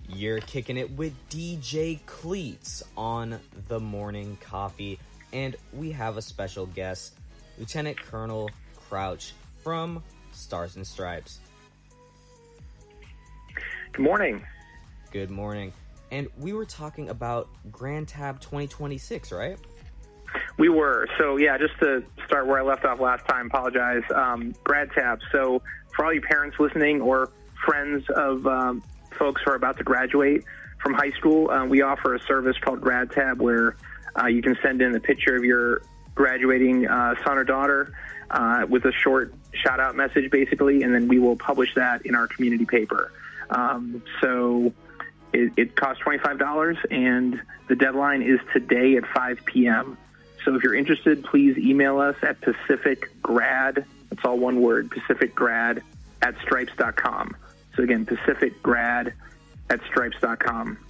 You're kicking it with DJ Cleats on the Morning Coffee, and we have a special guest, Lieutenant Colonel Crouch from Stars and Stripes. Good morning. Good morning. And we were talking about Grand Tab 2026, right? We were. So, yeah, just to start where I left off last time, apologize. Grad Tab. So, for all you parents listening or friends of folks who are about to graduate from high school, we offer a service called Grad Tab where you can send in a picture of your graduating son or daughter with a short shout-out message, basically, and then we will publish that in our community paper. So it costs $25, and the deadline is today at 5 p.m. So if you're interested, please email us at pacificgrad, that's all one word, pacificgrad@stripes.com. So again, pacificgrad@stripes.com.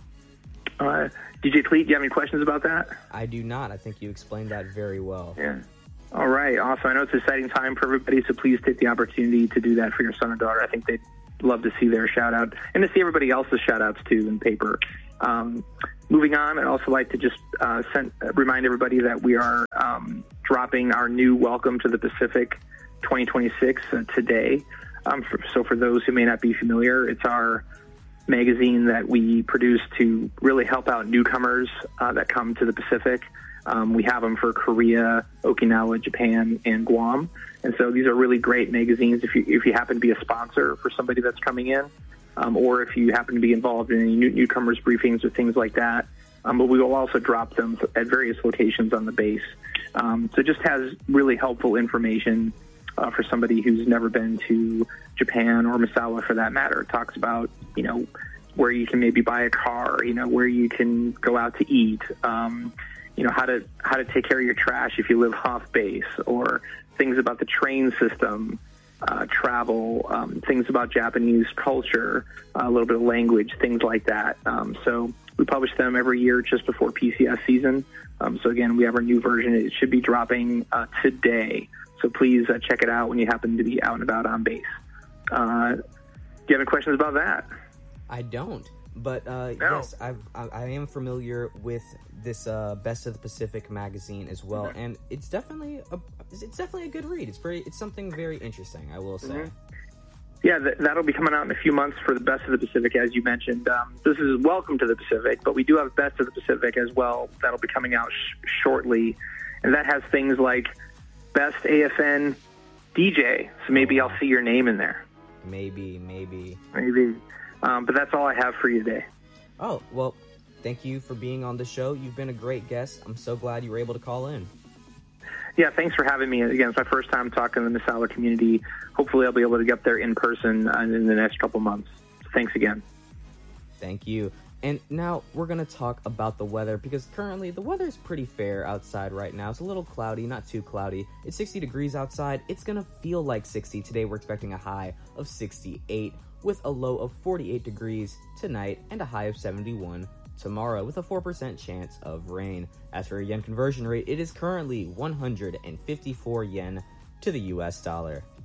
DJ Cleet, do you have any questions about that? I do not. I think you explained that very well. Yeah. All right. Awesome. I know it's an exciting time for everybody, so please take the opportunity to do that for your son or daughter. I think they'd love to see their shout out and to see everybody else's shout outs too in paper. Moving on, I'd also like to just remind everybody that we are dropping our new Welcome to the Pacific 2026 today. So for those who may not be familiar, it's our magazine that we produce to really help out newcomers that come to the Pacific. We have them for Korea, Okinawa, Japan, and Guam. And so these are really great magazines if you happen to be a sponsor for somebody that's coming in, or if you happen to be involved in any newcomers briefings or things like that. But we will also drop them at various locations on the base. So it just has really helpful information for somebody who's never been to Japan or Misawa for that matter. It talks about, where you can maybe buy a car, where you can go out to eat, how to take care of your trash if you live off base, or things about the train system, travel, things about Japanese culture, a little bit of language, things like that. So we publish them every year just before PCS season. So again, we have our new version. It should be dropping today. So please check it out when you happen to be out and about on base. Do you have any questions about that? I don't, but No. Yes, I am familiar with this Best of the Pacific magazine as well, and it's definitely a good read. It's something very interesting, I will say. Mm-hmm. Yeah, that'll be coming out in a few months for the Best of the Pacific, as you mentioned. This is Welcome to the Pacific, but we do have Best of the Pacific as well. That'll be coming out shortly, and that has things like Best AFN DJ. So maybe I'll see your name in there. Maybe. But that's all I have for you today. Oh, well, thank you for being on the show. You've been a great guest. I'm so glad you were able to call in. Yeah, thanks for having me. Again, it's my first time talking to the Misawa community. Hopefully I'll be able to get there in person in the next couple months. So thanks again. Thank you. And now we're going to talk about the weather, because currently the weather is pretty fair outside right now. It's a little cloudy, not too cloudy. It's 60 degrees outside. It's going to feel like 60. Today we're expecting a high of 68 with a low of 48 degrees tonight and a high of 71 tomorrow with a 4% chance of rain. As for a yen conversion rate, it is currently 154 yen to the US dollar.